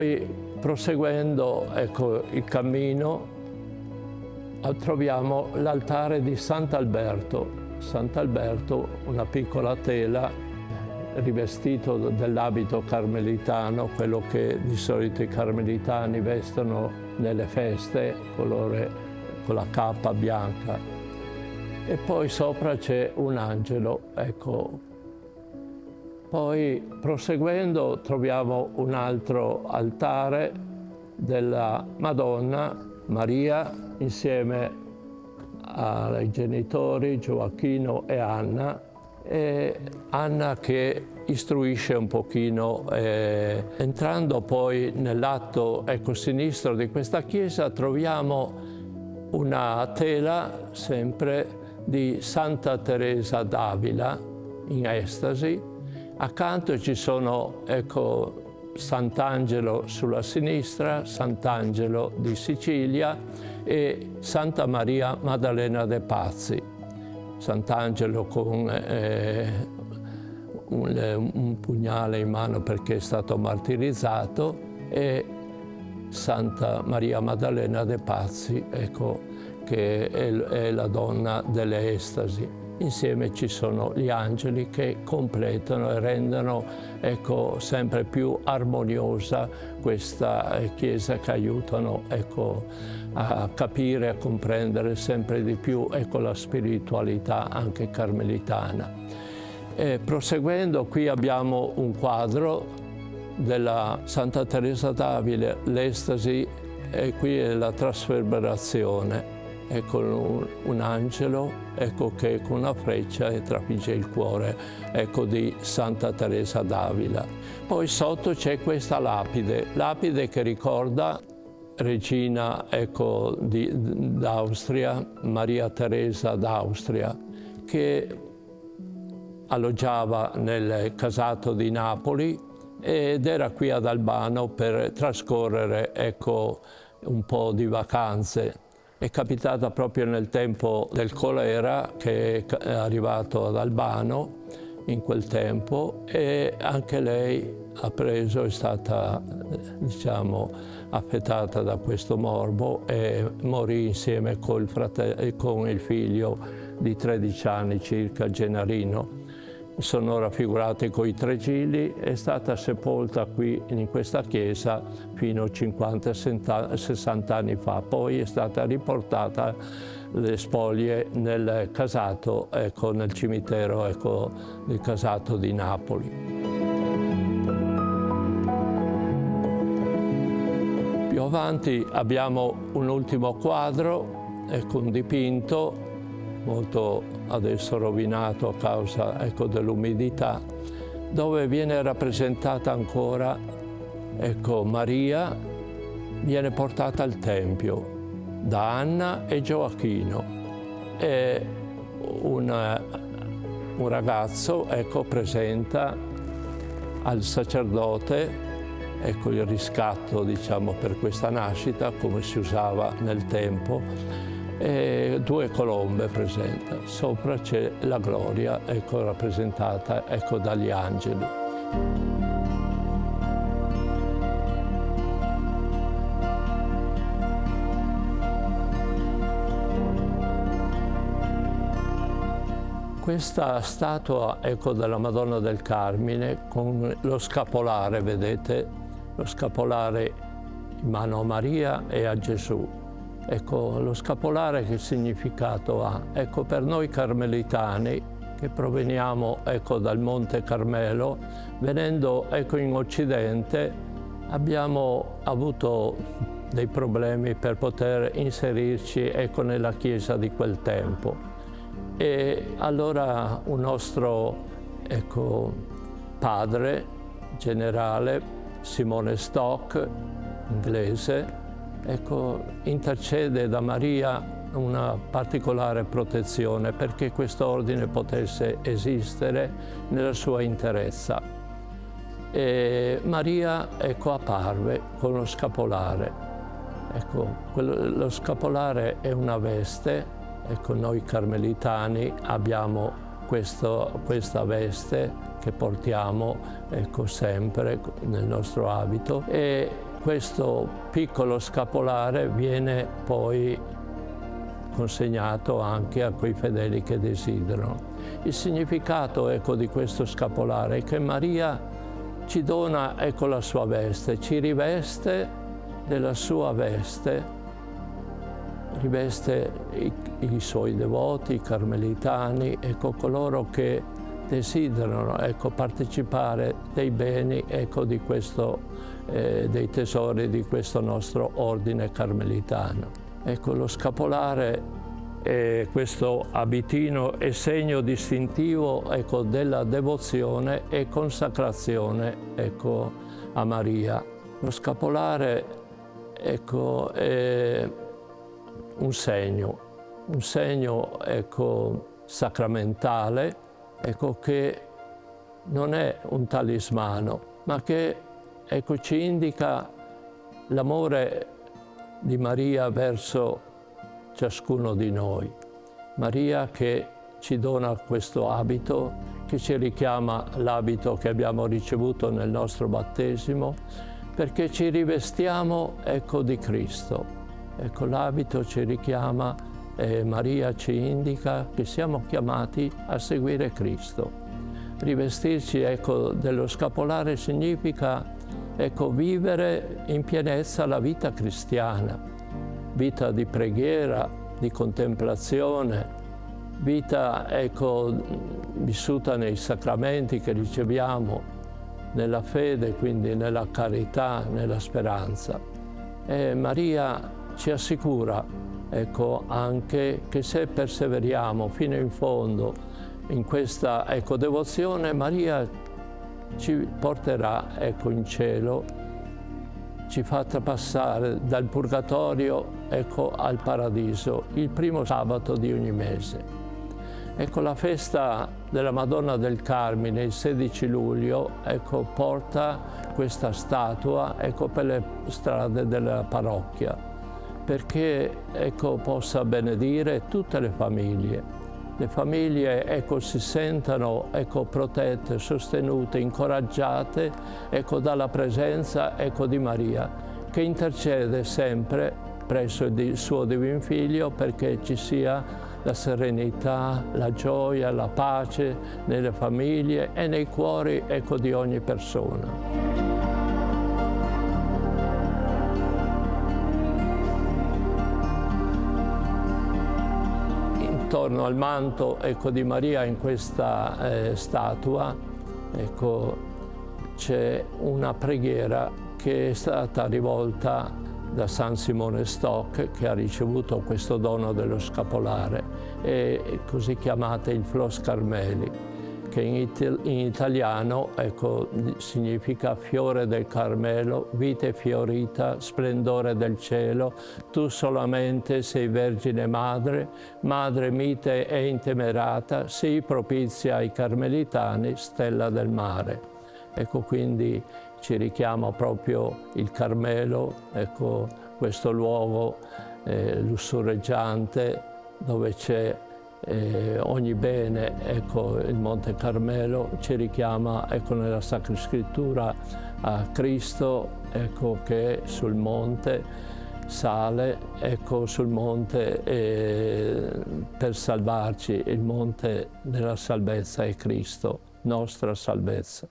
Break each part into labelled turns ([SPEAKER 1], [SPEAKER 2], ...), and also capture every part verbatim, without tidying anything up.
[SPEAKER 1] E proseguendo, ecco, il cammino, troviamo l'altare di Sant'Alberto. Sant'Alberto, una piccola tela, rivestito dell'abito carmelitano, quello che di solito i carmelitani vestono nelle feste, colore, con la cappa bianca. E poi sopra c'è un angelo, ecco. Poi proseguendo troviamo un altro altare della Madonna Maria insieme ai genitori Gioacchino e Anna, e Anna che istruisce un pochino. Eh, entrando poi nel lato ecco, sinistro di questa chiesa troviamo una tela sempre di Santa Teresa d'Avila in estasi. Accanto ci sono ecco, Sant'Angelo sulla sinistra, Sant'Angelo di Sicilia e Santa Maria Maddalena de' Pazzi. Sant'Angelo con eh, un, un pugnale in mano perché è stato martirizzato e Santa Maria Maddalena de' Pazzi, ecco, che è, è la donna delle estasi. Insieme ci sono gli angeli che completano e rendono ecco, sempre più armoniosa questa chiesa, che aiutano ecco, a capire, a comprendere sempre di più ecco, la spiritualità anche carmelitana. E proseguendo, qui abbiamo un quadro della Santa Teresa d'Avila, l'estasi, e qui è la trasfigurazione. Ecco un, un angelo ecco, che con una freccia trafigge il cuore ecco, di Santa Teresa d'Avila. Poi sotto c'è questa lapide, lapide che ricorda regina ecco, d'Austria, Maria Teresa d'Austria, che alloggiava nel casato di Napoli ed era qui ad Albano per trascorrere ecco, un po' di vacanze. È capitata proprio nel tempo del colera, che è arrivato ad Albano in quel tempo, e anche lei ha preso, è stata diciamo, affettata da questo morbo e morì insieme col fratello, con il figlio di tredici anni circa, Gennarino. Sono raffigurati con i tre gigli, è stata sepolta qui in questa chiesa fino a cinquanta sessanta anni fa, poi è stata riportata le spoglie nel casato, ecco, nel cimitero ecco, del casato di Napoli. Più avanti abbiamo un ultimo quadro, ecco, un dipinto molto adesso rovinato a causa ecco, dell'umidità, dove viene rappresentata ancora ecco, Maria, viene portata al Tempio da Anna e Gioacchino, e una, un ragazzo ecco, presenta al sacerdote ecco, il riscatto diciamo, per questa nascita, come si usava nel tempo. E due colombe presenta, sopra c'è la gloria ecco, rappresentata ecco, dagli angeli. Questa statua ecco, della Madonna del Carmine con lo scapolare, vedete, lo scapolare in mano a Maria e a Gesù. Ecco, lo scapolare che significato ha? Ecco, per noi carmelitani, che proveniamo ecco, dal Monte Carmelo, venendo ecco, in Occidente, abbiamo avuto dei problemi per poter inserirci ecco, nella Chiesa di quel tempo. E allora un nostro ecco, padre generale, Simone Stock, inglese, ecco, intercede da Maria una particolare protezione perché questo ordine potesse esistere nella sua interezza. E Maria ecco, apparve con lo scapolare. Ecco, quello, lo scapolare è una veste, ecco, noi carmelitani abbiamo questo, questa veste che portiamo ecco, sempre nel nostro abito, e questo piccolo scapolare viene poi consegnato anche a quei fedeli che desiderano. Il significato, ecco, di questo scapolare è che Maria ci dona, ecco, la sua veste, ci riveste della sua veste, riveste i, i suoi devoti, i carmelitani, ecco, coloro che desiderano, ecco, partecipare dei beni, ecco, di questo, eh, dei tesori di questo nostro ordine carmelitano. Ecco, lo scapolare, e questo abitino è segno distintivo, ecco, della devozione e consacrazione, ecco, a Maria. Lo scapolare, ecco, è un segno, un segno, ecco, sacramentale, ecco, che non è un talismano, ma che, ecco, ci indica l'amore di Maria verso ciascuno di noi. Maria che ci dona questo abito, che ci richiama l'abito che abbiamo ricevuto nel nostro battesimo, perché ci rivestiamo, ecco, di Cristo. Ecco, l'abito ci richiama e Maria ci indica che siamo chiamati a seguire Cristo. Rivestirci, ecco, dello scapolare significa, ecco, vivere in pienezza la vita cristiana. Vita di preghiera, di contemplazione, vita, ecco, vissuta nei sacramenti che riceviamo, nella fede, quindi nella carità, nella speranza. E Maria ci assicura, ecco, anche che se perseveriamo fino in fondo in questa, ecco, devozione, Maria ci porterà, ecco, in cielo, ci fa trapassare dal purgatorio, ecco, al paradiso, il primo sabato di ogni mese. Ecco, la festa della Madonna del Carmine, il sedici luglio, ecco, porta questa statua, ecco, per le strade della parrocchia, perché, ecco, possa benedire tutte le famiglie. Le famiglie, ecco, si sentano, ecco, protette, sostenute, incoraggiate, ecco, dalla presenza, ecco, di Maria, che intercede sempre presso il suo Divin Figlio perché ci sia la serenità, la gioia, la pace nelle famiglie e nei cuori, ecco, di ogni persona. Intorno al manto, ecco, di Maria, in questa eh, statua, ecco, c'è una preghiera che è stata rivolta da San Simone Stock, che ha ricevuto questo dono dello scapolare, e così chiamate il Flos Carmeli, che in, it in italiano, ecco, significa fiore del Carmelo, vite fiorita, splendore del cielo, tu solamente sei Vergine Madre, Madre mite e intemerata, sii propizia ai Carmelitani, stella del mare. Ecco, quindi ci richiama proprio il Carmelo, ecco, questo luogo eh, lussureggiante dove c'è Eh, ogni bene, ecco, il Monte Carmelo ci richiama, ecco, nella Sacra Scrittura a Cristo, ecco, che sul monte sale, ecco, sul monte eh, per salvarci. Il monte della salvezza è Cristo, nostra salvezza.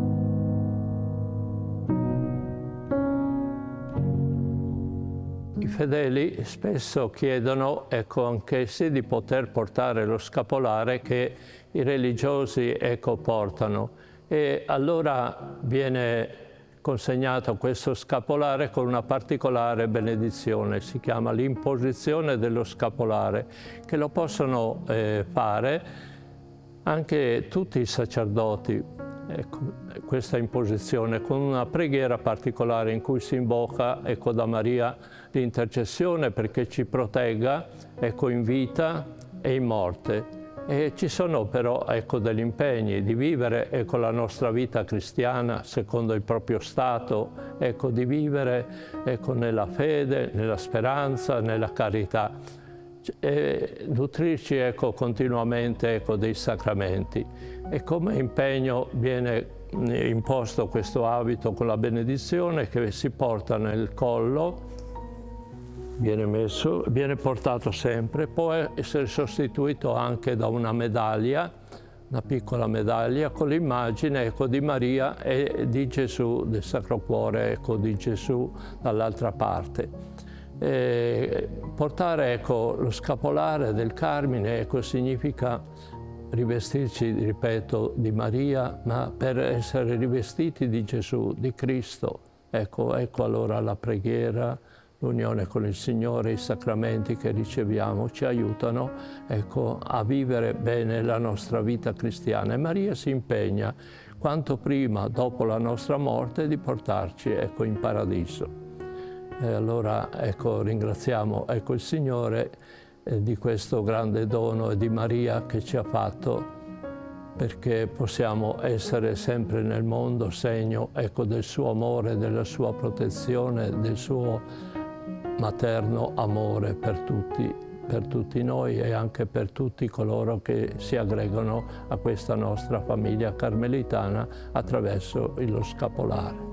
[SPEAKER 1] I fedeli spesso chiedono, ecco, anch'essi di poter portare lo scapolare che i religiosi, ecco, portano, e allora viene consegnato questo scapolare con una particolare benedizione, si chiama l'imposizione dello scapolare, che lo possono eh, fare anche tutti i sacerdoti. Ecco, questa imposizione con una preghiera particolare in cui si invoca, ecco, da Maria l'intercessione perché ci protegga, ecco, in vita e in morte. E ci sono però, ecco, degli impegni di vivere, ecco, la nostra vita cristiana secondo il proprio stato, ecco, di vivere, ecco, nella fede, nella speranza, nella carità, e nutrirci, ecco, continuamente, ecco, dei sacramenti. E come impegno viene imposto questo abito con la benedizione che si porta nel collo, viene messo, viene portato sempre, può essere sostituito anche da una medaglia, una piccola medaglia con l'immagine, ecco, di Maria e di Gesù, del Sacro Cuore, ecco, di Gesù dall'altra parte. E portare, ecco, lo scapolare del Carmine, ecco, significa rivestirci, ripeto, di Maria, ma per essere rivestiti di Gesù, di Cristo. Ecco, ecco allora la preghiera, l'unione con il Signore, i sacramenti che riceviamo ci aiutano, ecco, a vivere bene la nostra vita cristiana. E Maria si impegna quanto prima, dopo la nostra morte, di portarci, ecco, in paradiso. E allora, ecco, ringraziamo, ecco, il Signore eh, di questo grande dono e di Maria che ci ha fatto, perché possiamo essere sempre nel mondo segno, ecco, del suo amore, della sua protezione, del suo materno amore per tutti, per tutti noi e anche per tutti coloro che si aggregano a questa nostra famiglia carmelitana attraverso lo scapolare.